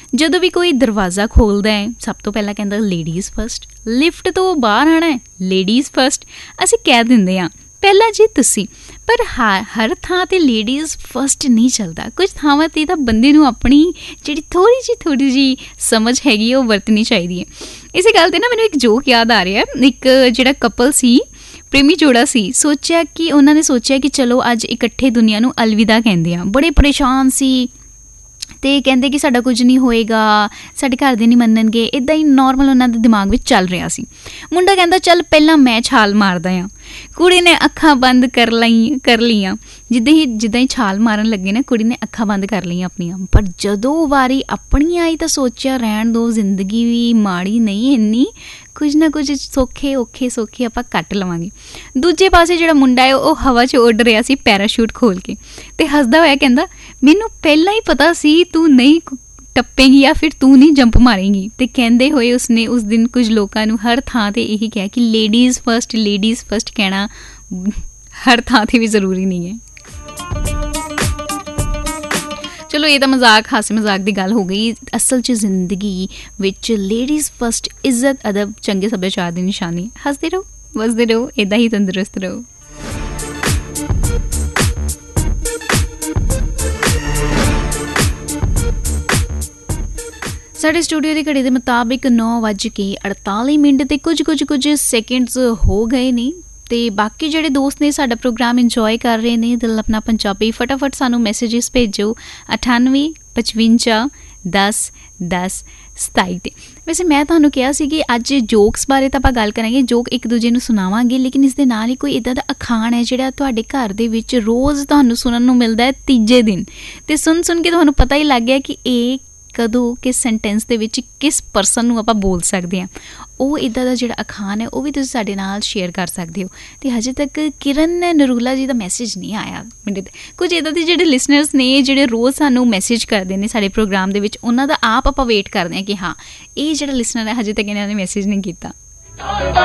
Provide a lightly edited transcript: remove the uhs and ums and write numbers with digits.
ਜਦੋਂ ਵੀ ਕੋਈ ਦਰਵਾਜ਼ਾ ਖੋਲ੍ਹਦਾ ਹੈ ਸਭ ਤੋਂ ਪਹਿਲਾਂ ਕਹਿੰਦਾ ਲੇਡੀਜ਼ ਫਸਟ, ਲਿਫਟ ਤੋਂ ਬਾਹਰ ਆਉਣਾ ਹੈ ਲੇਡੀਜ਼ ਫਸਟ। ਅਸੀਂ ਕਹਿ ਦਿੰਦੇ ਹਾਂ ਪਹਿਲਾਂ ਜੀ ਤੁਸੀਂ, ਪਰ ਹਰ ਥਾਂ 'ਤੇ ਲੇਡੀਜ਼ ਫਸਟ ਨਹੀਂ ਚੱਲਦਾ। ਕੁਝ ਥਾਵਾਂ 'ਤੇ ਤਾਂ ਬੰਦੇ ਨੂੰ ਆਪਣੀ ਜਿਹੜੀ ਥੋੜ੍ਹੀ ਜਿਹੀ ਸਮਝ ਹੈਗੀ ਉਹ ਵਰਤਣੀ ਚਾਹੀਦੀ ਹੈ। ਇਸੇ ਗੱਲ 'ਤੇ ਨਾ ਮੈਨੂੰ ਇੱਕ ਜੋਕ ਯਾਦ ਆ ਰਿਹਾ। ਇੱਕ ਜਿਹੜਾ ਕਪਲ ਸੀ, ਪ੍ਰੇਮੀ ਜੋੜਾ ਸੀ, ਉਹਨਾਂ ਨੇ ਸੋਚਿਆ ਕਿ ਚਲੋ ਅੱਜ ਇਕੱਠੇ ਦੁਨੀਆ ਨੂੰ ਅਲਵਿਦਾ ਕਹਿੰਦੇ ਆ। ਬੜੇ ਪਰੇਸ਼ਾਨ ਸੀ ਅਤੇ ਕਹਿੰਦੇ ਕਿ ਸਾਡਾ ਕੁਝ ਨਹੀਂ ਹੋਏਗਾ, ਸਾਡੇ ਘਰ ਦੇ ਨਹੀਂ ਮੰਨਣਗੇ, ਇੱਦਾਂ ਹੀ ਨੋਰਮਲ ਉਹਨਾਂ ਦੇ ਦਿਮਾਗ ਵਿੱਚ ਚੱਲ ਰਿਹਾ ਸੀ। ਮੁੰਡਾ ਕਹਿੰਦਾ ਚੱਲ ਪਹਿਲਾਂ ਮੈਂ ਛਾਲ ਮਾਰਦਾ ਹਾਂ। ਕੁੜੀ ਨੇ ਅੱਖਾਂ ਬੰਦ ਕਰ ਲਈਆਂ। ਜਿੱਦਾਂ ਹੀ ਛਾਲ ਮਾਰਨ ਲੱਗੇ ਨਾ, ਕੁੜੀ ਨੇ ਅੱਖਾਂ ਬੰਦ ਕਰ ਲਈਆਂ ਆਪਣੀਆਂ। ਪਰ ਜਦੋਂ ਵਾਰੀ ਆਪਣੀ ਆਈ ਤਾਂ ਸੋਚਿਆ ਰਹਿਣ ਦਿਓ, ਜ਼ਿੰਦਗੀ ਵੀ ਮਾੜੀ ਨਹੀਂ ਇੰਨੀ, ਕੁਝ ਨਾ ਕੁਝ ਔਖੇ ਸੌਖੇ ਆਪਾਂ ਕੱਟ ਲਵਾਂਗੇ। ਦੂਜੇ ਪਾਸੇ ਜਿਹੜਾ ਮੁੰਡਾ ਹੈ ਉਹ ਹਵਾ 'ਚ ਉੱਡ ਰਿਹਾ ਸੀ ਪੈਰਾਸ਼ੂਟ ਖੋਲ੍ਹ ਕੇ, ਅਤੇ ਹੱਸਦਾ ਹੋਇਆ ਕਹਿੰਦਾ ਮੈਨੂੰ ਪਹਿਲਾਂ ਹੀ ਪਤਾ ਸੀ ਤੂੰ ਨਹੀਂ ਟੱਪੇਂਗੀ ਜਾਂ ਫਿਰ ਤੂੰ ਨਹੀਂ ਜੰਪ ਮਾਰੇਂਗੀ। ਅਤੇ ਕਹਿੰਦੇ ਹੋਏ ਉਸਨੇ ਉਸ ਦਿਨ ਕੁਝ ਲੋਕਾਂ ਨੂੰ ਹਰ ਥਾਂ 'ਤੇ ਇਹੀ ਕਿਹਾ ਕਿ ਲੇਡੀਜ਼ ਫਸਟ ਕਹਿਣਾ ਹਰ ਥਾਂ 'ਤੇ ਵੀ ਜ਼ਰੂਰੀ ਨਹੀਂ ਹੈ। ਚਲੋ ਇਹ ਤਾਂ ਹਾਸੇ ਮਜ਼ਾਕ ਦੀ ਗੱਲ ਹੋ ਗਈ। ਅਸਲ 'ਚ ਜ਼ਿੰਦਗੀ ਵਿੱਚ ਲੇਡੀਜ਼ ਫਸਟ ਇੱਜ਼ਤ ਅਦਬ ਚੰਗੇ ਸੱਭਿਆਚਾਰ ਦੀ ਨਿਸ਼ਾਨੀ। ਹੱਸਦੇ ਰਹੋ, ਵਸਦੇ ਰਹੋ, ਇੱਦਾਂ ਹੀ ਤੰਦਰੁਸਤ ਰਹੋ। ਸਾਡੇ ਸਟੂਡੀਓ ਦੀ ਘੜੀ ਦੇ ਮੁਤਾਬਿਕ 9:48 ਅਤੇ ਕੁਝ ਸੈਕਿੰਡਸ ਹੋ ਗਏ ਨੇ। ਅਤੇ ਬਾਕੀ ਜਿਹੜੇ ਦੋਸਤ ਨੇ ਸਾਡਾ ਪ੍ਰੋਗਰਾਮ ਇੰਜੋਏ ਕਰ ਰਹੇ ਨੇ ਦਿਲ ਆਪਣਾ ਪੰਜਾਬੀ, ਫਟਾਫਟ ਸਾਨੂੰ ਮੈਸੇਜਿਸ ਭੇਜੋ 98 55 10 10 27 'ਤੇ। ਵੈਸੇ ਮੈਂ ਤੁਹਾਨੂੰ ਕਿਹਾ ਸੀ ਕਿ ਅੱਜ ਜੋਕਸ ਬਾਰੇ ਤਾਂ ਆਪਾਂ ਗੱਲ ਕਰਾਂਗੇ, ਜੋਕ ਇੱਕ ਦੂਜੇ ਨੂੰ ਸੁਣਾਵਾਂਗੇ, ਲੇਕਿਨ ਇਸ ਦੇ ਨਾਲ ਹੀ ਕੋਈ ਇੱਦਾਂ ਦਾ ਅਖਾਣ ਹੈ ਜਿਹੜਾ ਤੁਹਾਡੇ ਘਰ ਦੇ ਵਿੱਚ ਰੋਜ਼ ਤੁਹਾਨੂੰ ਸੁਣਨ ਨੂੰ ਮਿਲਦਾ ਹੈ ਤੀਜੇ ਦਿਨ, ਅਤੇ ਸੁਣ ਕੇ ਤੁਹਾਨੂੰ ਪਤਾ ਹੀ ਲੱਗ ਗਿਆ ਕਿ ਇਹ ਕਦੋਂ ਕਿਸ ਸੈਂਟੈਂਸ ਦੇ ਵਿੱਚ ਕਿਸ ਪਰਸਨ ਨੂੰ ਆਪਾਂ ਬੋਲ ਸਕਦੇ ਹਾਂ। ਉਹ ਇੱਦਾਂ ਦਾ ਜਿਹੜਾ ਅਖਾਣ ਹੈ ਉਹ ਵੀ ਤੁਸੀਂ ਸਾਡੇ ਨਾਲ ਸ਼ੇਅਰ ਕਰ ਸਕਦੇ ਹੋ। ਅਤੇ ਹਜੇ ਤੱਕ ਕਿਰਨ ਨਰੂਲਾ ਜੀ ਦਾ ਮੈਸੇਜ ਨਹੀਂ ਆਇਆ ਮੇਰੇ 'ਤੇ। ਕੁਝ ਇੱਦਾਂ ਦੇ ਜਿਹੜੇ ਲਿਸਨਰਸ ਨੇ ਜਿਹੜੇ ਰੋਜ਼ ਸਾਨੂੰ ਮੈਸੇਜ ਕਰਦੇ ਨੇ ਸਾਡੇ ਪ੍ਰੋਗਰਾਮ ਦੇ ਵਿੱਚ, ਉਹਨਾਂ ਦਾ ਆਪਾਂ ਵੇਟ ਕਰਦੇ ਹਾਂ ਕਿ ਹਾਂ ਇਹ ਜਿਹੜਾ ਲਿਸਨਰ ਹੈ ਹਜੇ ਤੱਕ ਇਹਨਾਂ ਨੇ ਮੈਸੇਜ ਨਹੀਂ ਕੀਤਾ।